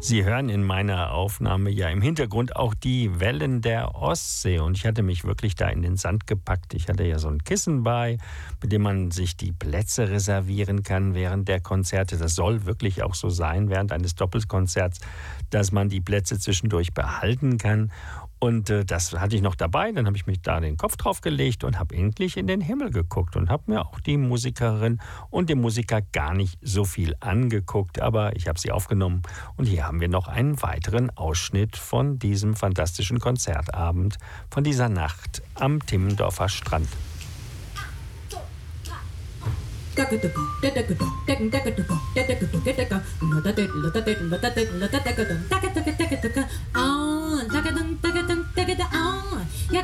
Sie hören in meiner Aufnahme ja im Hintergrund auch die Wellen der Ostsee. Und ich hatte mich wirklich da in den Sand gepackt. Ich hatte ja so ein Kissen bei, mit dem man sich die Plätze reservieren kann während der Konzerte. Das soll wirklich auch so sein, während eines Doppelkonzerts, dass man die Plätze zwischendurch behalten kann. Und das hatte ich noch dabei. Dann habe ich mich da den Kopf drauf gelegt und habe endlich in den Himmel geguckt und habe mir auch die Musikerin und den Musiker gar nicht so viel angeguckt. Aber ich habe sie aufgenommen. Und hier haben wir noch einen weiteren Ausschnitt von diesem fantastischen Konzertabend, von dieser Nacht am Timmendorfer Strand. Oh